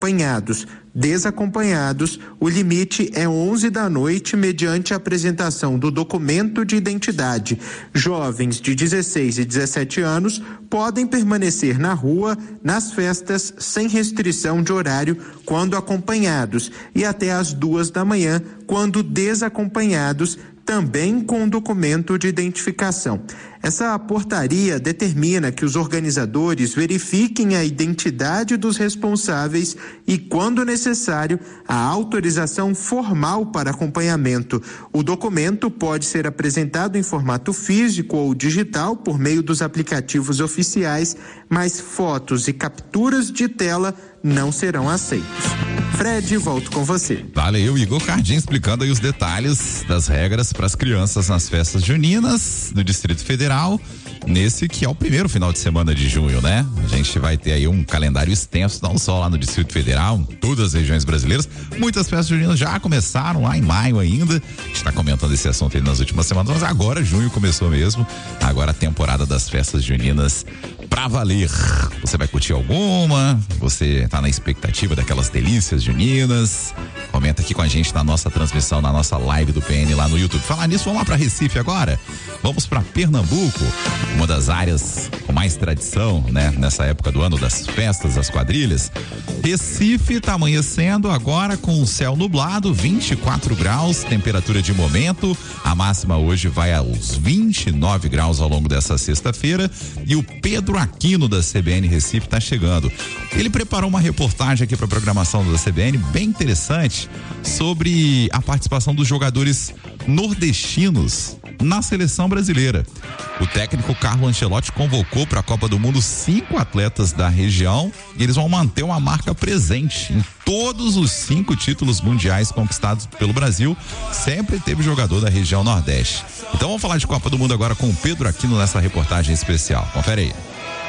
acompanhados. Desacompanhados, o limite é 11 da noite mediante a apresentação do documento de identidade. Jovens de 16 e 17 anos podem permanecer na rua nas festas sem restrição de horário quando acompanhados e até às 2 da manhã quando desacompanhados, também com documento de identificação. Essa portaria determina que os organizadores verifiquem a identidade dos responsáveis e, quando necessário, a autorização formal para acompanhamento. O documento pode ser apresentado em formato físico ou digital por meio dos aplicativos oficiais, mas fotos e capturas de tela não serão aceitos. Fred, volto com você. Valeu, Igor Cardim, explicando aí os detalhes das regras para as crianças nas festas juninas do Distrito Federal, nesse que é o primeiro final de semana de junho, né? A gente vai ter aí um calendário extenso, não só lá no Distrito Federal, em todas as regiões brasileiras. Muitas festas juninas já começaram lá em maio ainda. A gente está comentando esse assunto aí nas últimas semanas, mas agora junho começou mesmo. Agora a temporada das festas juninas pra valer. Você vai curtir alguma? Você tá na expectativa daquelas delícias juninas? Comenta aqui com a gente na nossa transmissão, na nossa live do PN lá no YouTube. Falar nisso, vamos lá pra Recife agora? Vamos pra Pernambuco, uma das áreas com mais tradição, né? Nessa época do ano das festas, das quadrilhas. Recife tá amanhecendo agora com o céu nublado, 24 graus, temperatura de momento. A máxima hoje vai aos 29 graus ao longo dessa sexta-feira. E o Pedro Aquino da CBN Recife tá chegando. Ele preparou uma reportagem aqui para a programação da CBN bem interessante sobre a participação dos jogadores nordestinos na seleção brasileira. O técnico Carlo Ancelotti convocou para a Copa do Mundo 5 atletas da região e eles vão manter uma marca presente em todos os 5 títulos mundiais conquistados pelo Brasil. Sempre teve jogador da região Nordeste. Então vamos falar de Copa do Mundo agora com o Pedro Aquino nessa reportagem especial. Confere aí.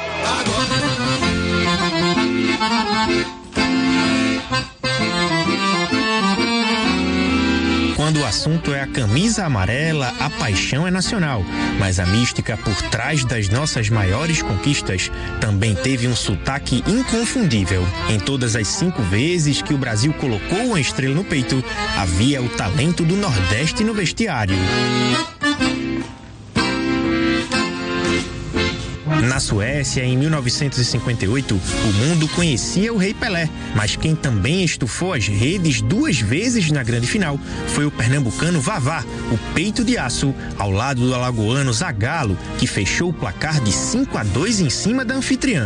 Quando o assunto é a camisa amarela, a paixão é nacional. Mas a mística por trás das nossas maiores conquistas também teve um sotaque inconfundível. Em todas as 5 vezes que o Brasil colocou uma estrela no peito, havia o talento do Nordeste no vestiário. Na Suécia, em 1958, o mundo conhecia o Rei Pelé, mas quem também estufou as redes 2 vezes na grande final foi o pernambucano Vavá, o peito de aço, ao lado do alagoano Zagallo, que fechou o placar de 5-2 em cima da anfitriã.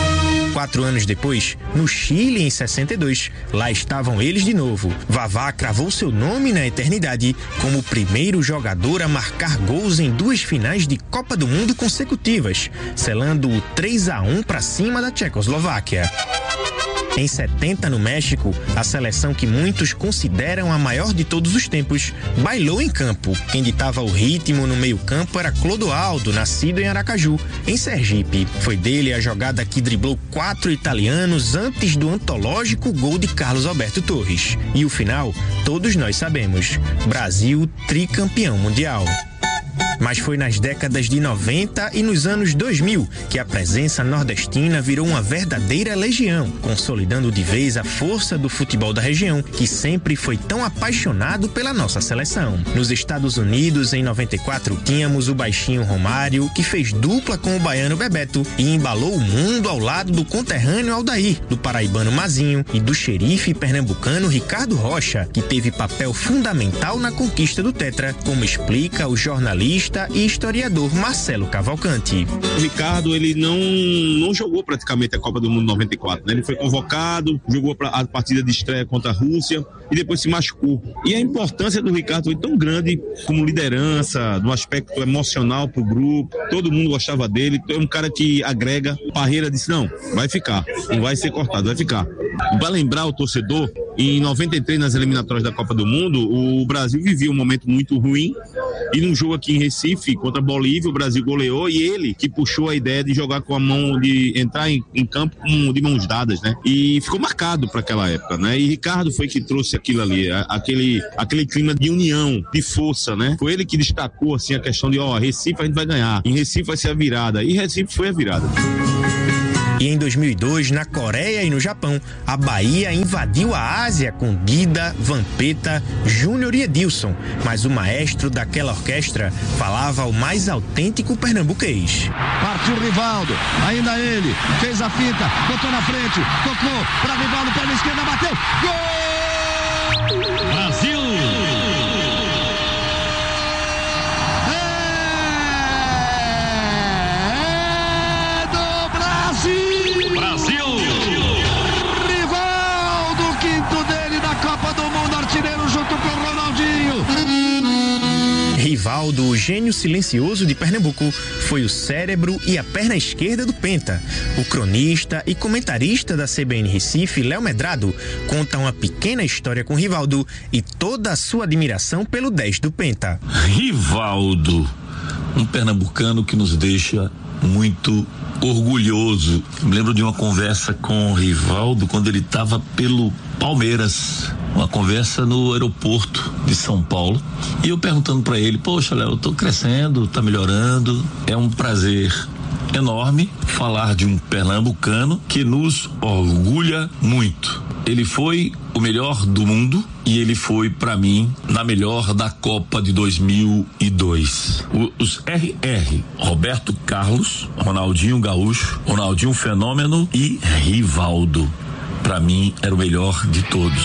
4 anos depois, no Chile, em 62, lá estavam eles de novo. Vavá cravou seu nome na eternidade como o primeiro jogador a marcar gols em 2 finais de Copa do Mundo consecutivas, selando o 3-1 para cima da Tchecoslováquia. Em 70, no México, a seleção que muitos consideram a maior de todos os tempos bailou em campo. Quem ditava o ritmo no meio-campo era Clodoaldo, nascido em Aracaju, em Sergipe. Foi dele a jogada que driblou 4 italianos antes do antológico gol de Carlos Alberto Torres. E o final, todos nós sabemos: Brasil tricampeão mundial. Mas foi nas décadas de 90 e nos anos 2000 que a presença nordestina virou uma verdadeira legião, consolidando de vez a força do futebol da região, que sempre foi tão apaixonado pela nossa seleção. Nos Estados Unidos, em 94, tínhamos o baixinho Romário, que fez dupla com o baiano Bebeto e embalou o mundo ao lado do conterrâneo Aldair, do paraibano Mazinho e do xerife pernambucano Ricardo Rocha, que teve papel fundamental na conquista do tetra, como explica o jornalista e historiador Marcelo Cavalcante. O Ricardo, ele não jogou praticamente a Copa do Mundo 94, né? Ele foi convocado, jogou a partida de estreia contra a Rússia e depois se machucou. E a importância do Ricardo foi tão grande como liderança, no aspecto emocional pro grupo, todo mundo gostava dele, é um cara que agrega. Parreira disse, não, vai ficar, não vai ser cortado, vai ficar. Para lembrar o torcedor, em 93, nas eliminatórias da Copa do Mundo, o Brasil vivia um momento muito ruim e num jogo aqui em Recife, contra a Bolívia, o Brasil goleou e ele que puxou a ideia de jogar com a mão, de entrar em campo de mãos dadas, né? E ficou marcado para aquela época, né? E Ricardo foi que trouxe aquilo ali, aquele clima de união, de força, né? Foi ele que destacou, assim, a questão de, Recife a gente vai ganhar, em Recife vai ser a virada, e Recife foi a virada. E em 2002, na Coreia e no Japão, a Bahia invadiu a Ásia com Dida, Vampeta, Júnior e Edilson, mas o maestro daquela orquestra falava o mais autêntico pernambuquês. Partiu Rivaldo, ainda ele, fez a finta, botou na frente, tocou para Rivaldo, perna esquerda, bateu, gol! Brasil! Rivaldo, o gênio silencioso de Pernambuco, foi o cérebro e a perna esquerda do Penta. O cronista e comentarista da CBN Recife, Léo Medrado, conta uma pequena história com Rivaldo e toda a sua admiração pelo 10 do Penta. Rivaldo, um pernambucano que nos deixa muito orgulhoso. Me lembro de uma conversa com o Rivaldo quando ele estava pelo Palmeiras, uma conversa no aeroporto de São Paulo, e eu perguntando para ele: poxa, Léo, eu tô crescendo, tá melhorando, é um prazer enorme falar de um pernambucano que nos orgulha muito. Ele foi o melhor do mundo e ele foi, para mim, na melhor da Copa de 2002. Os RR, Roberto Carlos, Ronaldinho Gaúcho, Ronaldinho Fenômeno e Rivaldo, para mim, era o melhor de todos.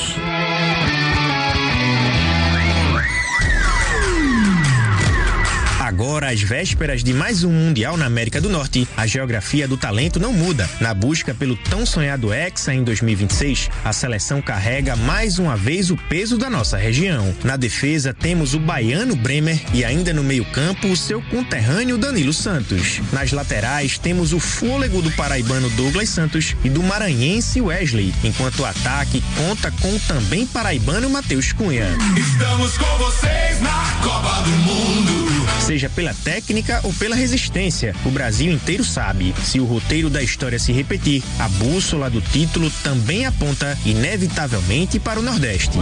Agora, às vésperas de mais um Mundial na América do Norte, a geografia do talento não muda. Na busca pelo tão sonhado Hexa em 2026, a seleção carrega mais uma vez o peso da nossa região. Na defesa, temos o baiano Bremer e ainda no meio-campo o seu conterrâneo Danilo Santos. Nas laterais, temos o fôlego do paraibano Douglas Santos e do maranhense Wesley, enquanto o ataque conta com o também paraibano Matheus Cunha. Estamos com vocês na Copa do Mundo. Seja pela técnica ou pela resistência, o Brasil inteiro sabe. Se o roteiro da história se repetir, a bússola do título também aponta inevitavelmente para o Nordeste.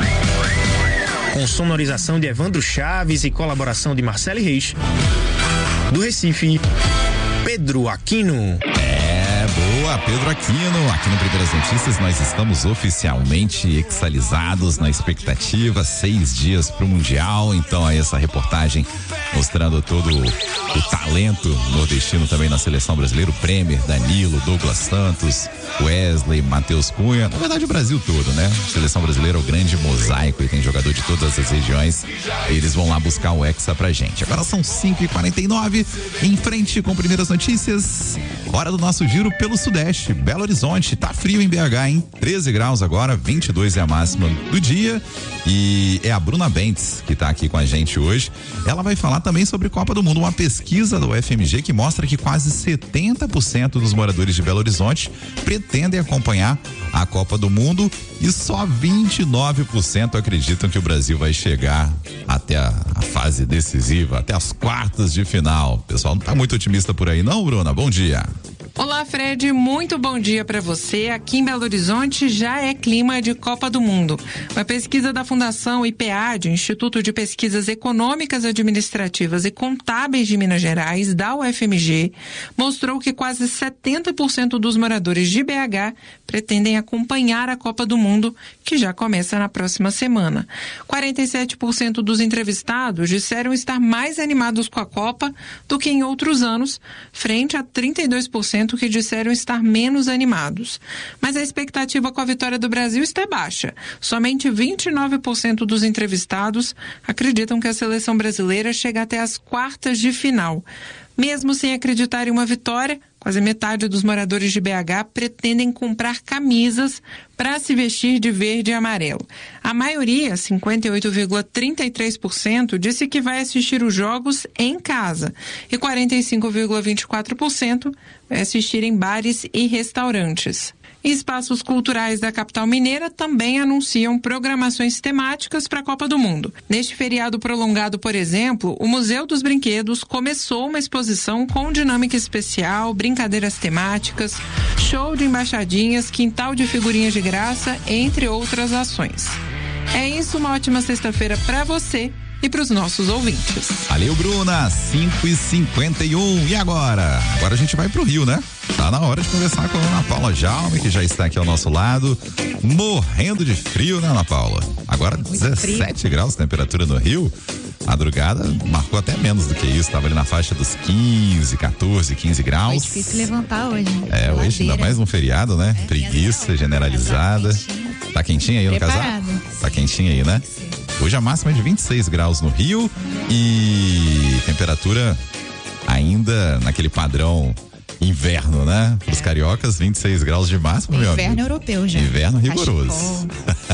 Com sonorização de Evandro Chaves e colaboração de Marcelo Reis, do Recife, Pedro Aquino. Boa, Pedro Aquino. Aqui no Primeiras Notícias nós estamos oficialmente exalizados na expectativa, 6 dias para o Mundial. Então aí essa reportagem mostrando todo o talento nordestino também na seleção brasileira, o Bremer, Danilo, Douglas Santos, Wesley, Matheus Cunha, na verdade o Brasil todo, né? A seleção brasileira é o grande mosaico e tem jogador de todas as regiões. Eles vão lá buscar o Hexa pra gente. Agora são 5h49, em frente com Primeiras Notícias, hora do nosso giro pelo Sudeste. Belo Horizonte, tá frio em BH, hein? 13 graus agora, 22 é a máxima do dia, e é a Bruna Bentes que tá aqui com a gente hoje. Ela vai falar também sobre Copa do Mundo, uma pesquisa do UFMG que mostra que quase 70% dos moradores de Belo Horizonte pretendem acompanhar a Copa do Mundo e só 29% acreditam que o Brasil vai chegar até a fase decisiva, até as quartas de final. O pessoal não tá muito otimista por aí não, Bruna? Bom dia. Olá, Fred, muito bom dia para você. Aqui em Belo Horizonte já é clima de Copa do Mundo. Uma pesquisa da Fundação IPEAD, Instituto de Pesquisas Econômicas, Administrativas e Contábeis de Minas Gerais, da UFMG, mostrou que quase 70% dos moradores de BH pretendem acompanhar a Copa do Mundo, que já começa na próxima semana. 47% dos entrevistados disseram estar mais animados com a Copa do que em outros anos, frente a 32% que disseram estar menos animados. Mas a expectativa com a vitória do Brasil está baixa. Somente 29% dos entrevistados acreditam que a seleção brasileira chega até as quartas de final. Mesmo sem acreditar em uma vitória, quase metade dos moradores de BH pretendem comprar camisas para se vestir de verde e amarelo. A maioria, 58,33%, disse que vai assistir os jogos em casa e 45,24% vai assistir em bares e restaurantes. Espaços culturais da capital mineira também anunciam programações temáticas para a Copa do Mundo. Neste feriado prolongado, por exemplo, o Museu dos Brinquedos começou uma exposição com dinâmica especial, brincadeiras temáticas, show de embaixadinhas, quintal de figurinhas de graça, entre outras ações. É isso, uma ótima sexta-feira para você e para os nossos ouvintes. Valeu, Bruna, 5h51. E agora? Agora a gente vai pro Rio, né? Tá na hora de conversar com a Ana Paula Jaume, que já está aqui ao nosso lado, morrendo de frio, né, Ana Paula? Agora 17 graus de temperatura no Rio. Madrugada marcou até menos do que isso, estava ali na faixa dos 15, 14, 15 graus. Foi difícil levantar hoje. Hoje ainda mais um feriado, né? Preguiça generalizada. Tá quentinho aí no casaco? Tá quentinho aí, né? Hoje a máxima é de 26 graus no Rio e temperatura ainda naquele padrão inverno, né? Para os cariocas, 26 graus de máximo, meu amigo. Inverno europeu já. Inverno rigoroso.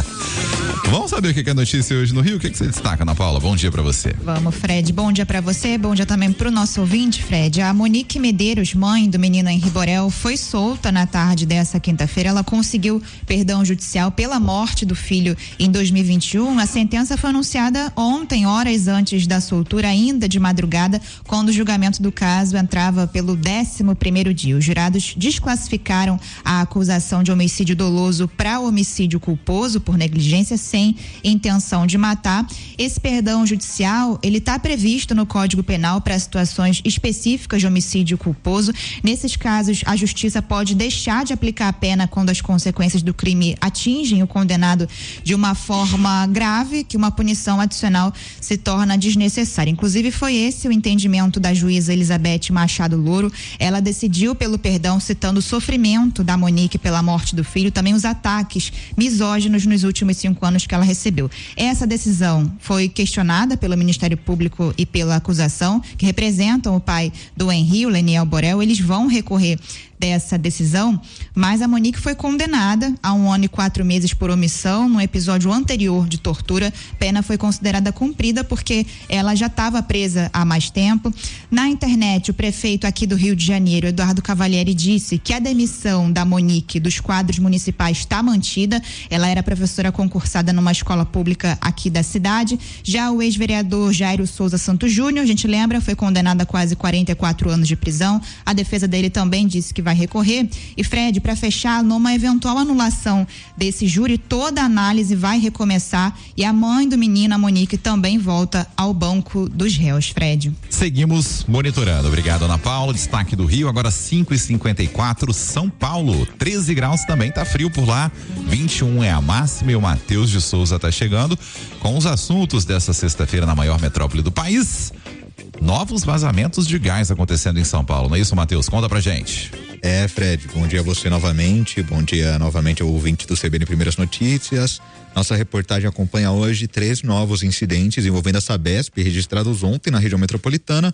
Vamos saber o que é notícia hoje no Rio? O que você destaca, Ana Paula? Bom dia pra você. Vamos, Fred. Bom dia pra você, bom dia também pro nosso ouvinte, Fred. A Monique Medeiros, mãe do menino Henri Borel, foi solta na tarde dessa quinta-feira. Ela conseguiu perdão judicial pela morte do filho em 2021. A sentença foi anunciada ontem, horas antes da soltura, ainda de madrugada, quando o julgamento do caso entrava pelo 11º dia. Os jurados desclassificaram a acusação de homicídio doloso para homicídio culposo por negligência sem intenção de matar. Esse perdão judicial, ele está previsto no Código Penal para situações específicas de homicídio culposo. Nesses casos, a justiça pode deixar de aplicar a pena quando as consequências do crime atingem o condenado de uma forma grave, que uma punição adicional se torna desnecessária. Inclusive, foi esse o entendimento da juíza Elizabeth Machado Louro. Ela decidiu pelo perdão, citando o sofrimento da Monique pela morte do filho, também os ataques misóginos nos últimos 5 anos que ela recebeu. Essa decisão foi questionada pelo Ministério Público e pela acusação, que representam o pai do Henri, o Leniel Borel. Eles vão recorrer dessa decisão, mas a Monique foi condenada a 1 ano e 4 meses por omissão num episódio anterior de tortura. Pena foi considerada cumprida porque ela já estava presa há mais tempo. Na internet, o prefeito aqui do Rio de Janeiro, Eduardo Cavalieri, disse que a demissão da Monique dos quadros municipais está mantida. Ela era professora concursada numa escola pública aqui da cidade. Já o ex-vereador Jairo Souza Santos Júnior, a gente lembra, foi condenado a quase 44 anos de prisão. A defesa dele também disse que vai recorrer. E Fred, para fechar, numa eventual anulação desse júri, toda a análise vai recomeçar e a mãe do menino, a Monique, também volta ao banco dos réus, Fred. Seguimos monitorando. Obrigado, Ana Paula. Destaque do Rio, agora 5h54, São Paulo, 13 graus, também tá frio por lá, 21 é a máxima e o Matheus de Souza tá chegando com os assuntos dessa sexta-feira na maior metrópole do país. Novos vazamentos de gás acontecendo em São Paulo, não é isso, Matheus? Conta pra gente. Fred, bom dia a você novamente, bom dia novamente ao ouvinte do CBN Primeiras Notícias. Nossa reportagem acompanha hoje 3 novos incidentes envolvendo a Sabesp, registrados ontem na região metropolitana,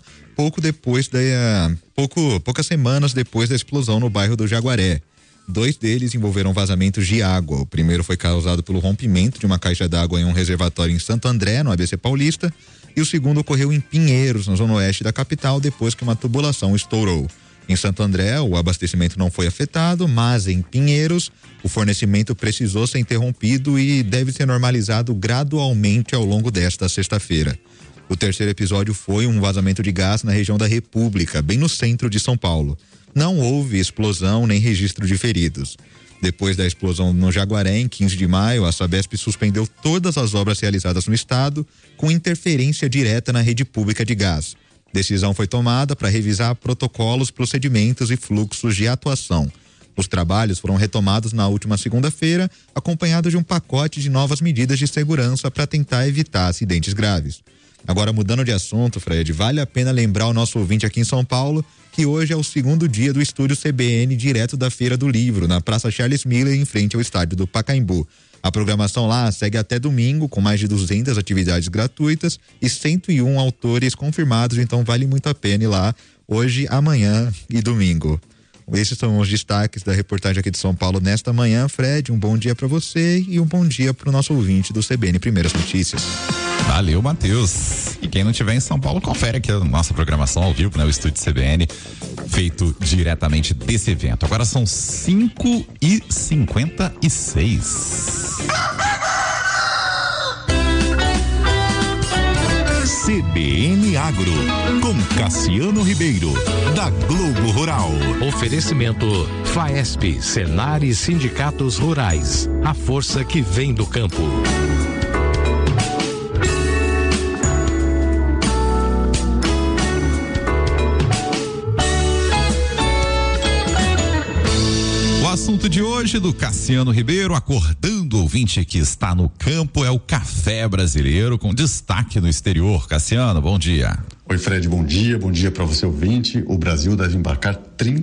poucas semanas depois da explosão no bairro do Jaguaré. 2 deles envolveram vazamentos de água. O primeiro foi causado pelo rompimento de uma caixa d'água em um reservatório em Santo André, no ABC Paulista, e o segundo ocorreu em Pinheiros, na zona oeste da capital, depois que uma tubulação estourou. Em Santo André, o abastecimento não foi afetado, mas em Pinheiros, o fornecimento precisou ser interrompido e deve ser normalizado gradualmente ao longo desta sexta-feira. O terceiro episódio foi um vazamento de gás na região da República, bem no centro de São Paulo. Não houve explosão nem registro de feridos. Depois da explosão no Jaguaré, em 15 de maio, a Sabesp suspendeu todas as obras realizadas no estado, com interferência direta na rede pública de gás. Decisão foi tomada para revisar protocolos, procedimentos e fluxos de atuação. Os trabalhos foram retomados na última segunda-feira, acompanhados de um pacote de novas medidas de segurança para tentar evitar acidentes graves. Agora, mudando de assunto, Fred, vale a pena lembrar o nosso ouvinte aqui em São Paulo que hoje é o segundo dia do Estúdio CBN, direto da Feira do Livro, na Praça Charles Miller, em frente ao estádio do Pacaembu. A programação lá segue até domingo, com mais de 200 atividades gratuitas e 101 autores confirmados, então vale muito a pena ir lá hoje, amanhã e domingo. Esses são os destaques da reportagem aqui de São Paulo nesta manhã. Fred, um bom dia para você e um bom dia para o nosso ouvinte do CBN Primeiras Notícias. Valeu, Matheus. E quem não estiver em São Paulo, confere aqui a nossa programação ao vivo, né? O Estúdio CBN, feito diretamente desse evento. Agora são 5h56. CBN Agro, com Cassiano Ribeiro, da Globo Rural. Oferecimento Faesp, Senar e Sindicatos Rurais. A força que vem do campo. assunto de hoje do Cassiano Ribeiro, acordando o ouvinte que está no campo, é o café brasileiro com destaque no exterior. Cassiano, bom dia. Oi, Fred, bom dia para você ouvinte. O Brasil deve embarcar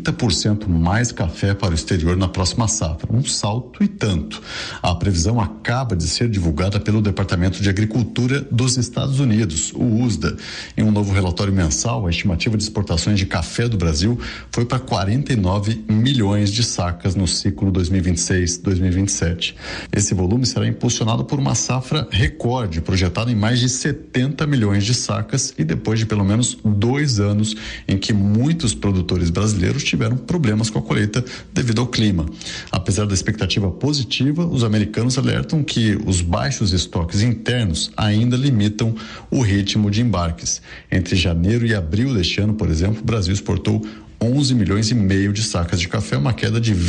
30% mais café para o exterior na próxima safra, um salto e tanto. A previsão acaba de ser divulgada pelo Departamento de Agricultura dos Estados Unidos, o USDA. Em um novo relatório mensal, a estimativa de exportações de café do Brasil foi para 49 milhões de sacas no ciclo 2026-2027. Esse volume será impulsionado por uma safra recorde, projetada em mais de 70 milhões de sacas e depois de pelo menos 2 anos em que muitos produtores brasileiros tiveram problemas com a colheita devido ao clima. Apesar da expectativa positiva, os americanos alertam que os baixos estoques internos ainda limitam o ritmo de embarques. Entre janeiro e abril deste ano, por exemplo, o Brasil exportou 11 milhões e meio de sacas de café, uma queda de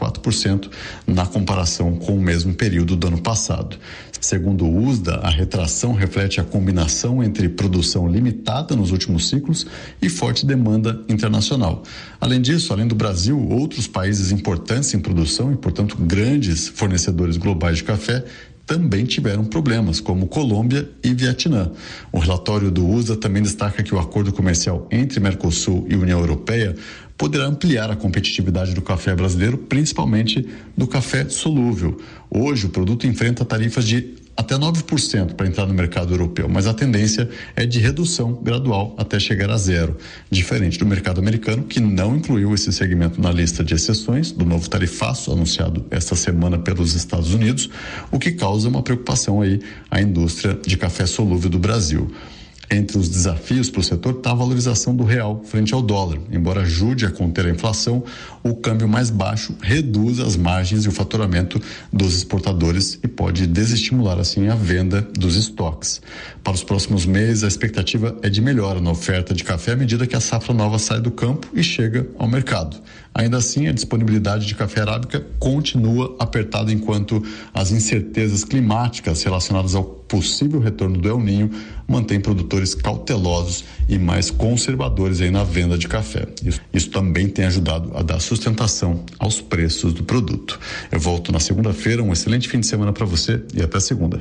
24% na comparação com o mesmo período do ano passado. Segundo o USDA, a retração reflete a combinação entre produção limitada nos últimos ciclos e forte demanda internacional. Além disso, além do Brasil, outros países importantes em produção e, portanto, grandes fornecedores globais de café também tiveram problemas, como Colômbia e Vietnã. O relatório do USDA também destaca que o acordo comercial entre Mercosul e União Europeia poderá ampliar a competitividade do café brasileiro, principalmente do café solúvel. Hoje, o produto enfrenta tarifas de até 9% para entrar no mercado europeu, mas a tendência é de redução gradual até chegar a 0%, diferente do mercado americano, que não incluiu esse segmento na lista de exceções do novo tarifaço anunciado esta semana pelos Estados Unidos, o que causa uma preocupação aí à indústria de café solúvel do Brasil. Entre os desafios para o setor está a valorização do real frente ao dólar. Embora ajude a conter a inflação, o câmbio mais baixo reduz as margens e o faturamento dos exportadores e pode desestimular assim a venda dos estoques. Para os próximos meses, a expectativa é de melhora na oferta de café à medida que a safra nova sai do campo e chega ao mercado. Ainda assim, a disponibilidade de café arábica continua apertada enquanto as incertezas climáticas relacionadas ao possível retorno do El Niño mantêm produtores cautelosos e mais conservadores aí na venda de café. Isso também tem ajudado a dar sustentação aos preços do produto. Eu volto na segunda-feira, um excelente fim de semana para você e até segunda.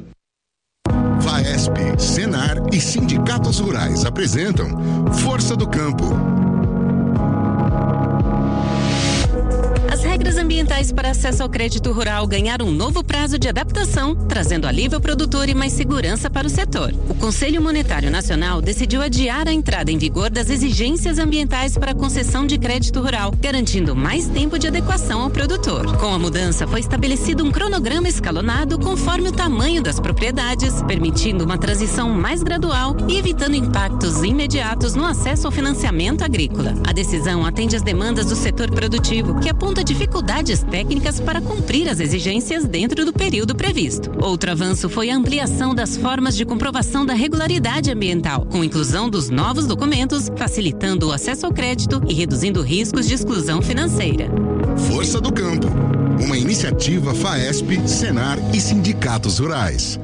Faesp, Senar e sindicatos rurais apresentam Força do Campo. As regras ambientais para acesso ao crédito rural ganharam um novo prazo de adaptação, trazendo alívio ao produtor e mais segurança para o setor. O Conselho Monetário Nacional decidiu adiar a entrada em vigor das exigências ambientais para a concessão de crédito rural, garantindo mais tempo de adequação ao produtor. Com a mudança, foi estabelecido um cronograma escalonado conforme o tamanho das propriedades, permitindo uma transição mais gradual e evitando impactos imediatos no acesso ao financiamento agrícola. A decisão atende às demandas do setor produtivo, que aponta dificuldades técnicas para cumprir as exigências dentro do período previsto. Outro avanço foi a ampliação das formas de comprovação da regularidade ambiental, com inclusão dos novos documentos, facilitando o acesso ao crédito e reduzindo riscos de exclusão financeira. Força do Campo, uma iniciativa Faesp, Senar e sindicatos rurais.